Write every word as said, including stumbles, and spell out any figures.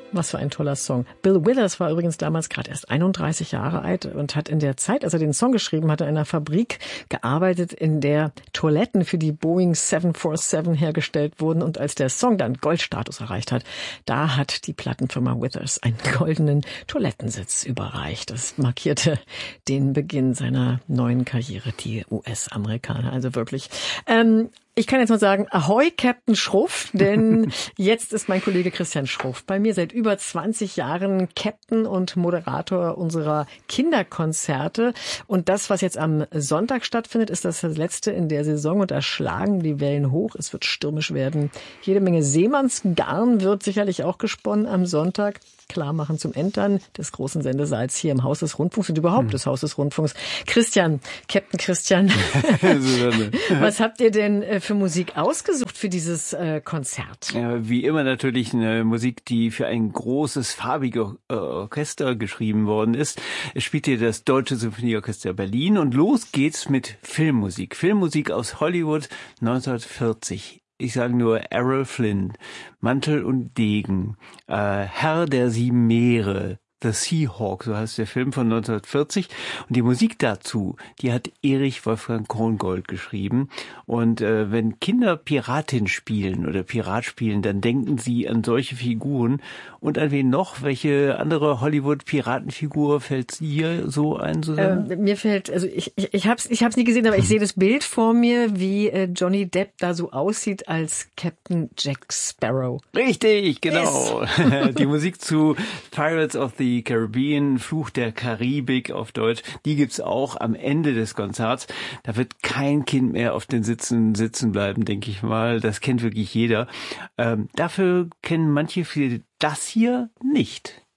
Was für ein toller Song. Bill Withers war übrigens damals gerade erst einunddreißig Jahre alt und hat in der Zeit, als er den Song geschrieben hat, in einer Fabrik gearbeitet, in der Toiletten für die Boeing sieben vier sieben hergestellt wurden. Und als der Song dann Goldstatus erreicht hat, da hat die Plattenfirma Withers einen goldenen Toilettensitz überreicht. Das markierte den Beginn seiner neuen Karriere, die U S-Amerikaner. Also wirklich. Ähm, Ich kann jetzt mal sagen, ahoi, Captain Schruff, denn jetzt ist mein Kollege Christian Schruff bei mir, seit über zwanzig Jahren Captain und Moderator unserer Kinderkonzerte. Und das, was jetzt am Sonntag stattfindet, ist das letzte in der Saison und da schlagen die Wellen hoch. Es wird stürmisch werden. Jede Menge Seemannsgarn wird sicherlich auch gesponnen am Sonntag. Klar machen zum Entern des großen Sendesaals hier im Haus des Rundfunks und überhaupt hm. des Haus des Rundfunks. Christian, Captain Christian, was habt ihr denn für Musik ausgesucht für dieses äh, Konzert? Ja, wie immer natürlich eine Musik, die für ein großes, farbiges äh, Orchester geschrieben worden ist. Es spielt hier das Deutsche Symphonieorchester Berlin und los geht's mit Filmmusik. Filmmusik aus Hollywood neunzehnhundertvierzig. Ich sage nur Errol Flynn, Mantel und Degen, äh, Herr der sieben Meere, The Seahawk, so heißt der Film von neunzehnhundertvierzig. Und die Musik dazu, die hat Erich Wolfgang Krongold geschrieben. Und äh, wenn Kinder Piratin spielen oder Pirat spielen, dann denken sie an solche Figuren. Und an wen noch? Welche andere Hollywood-Piratenfigur fällt dir so ein, Susanne? Ähm, mir fällt, also ich, ich, ich hab's, ich hab's nie gesehen, aber ich sehe das Bild vor mir, wie äh, Johnny Depp da so aussieht als Captain Jack Sparrow. Richtig, genau. Yes. Die Musik zu Pirates of the Die Caribbean, Fluch der Karibik auf Deutsch, die gibt's auch am Ende des Konzerts. Da wird kein Kind mehr auf den Sitzen sitzen bleiben, denke ich mal. Das kennt wirklich jeder. Ähm, dafür kennen manche für das hier nicht.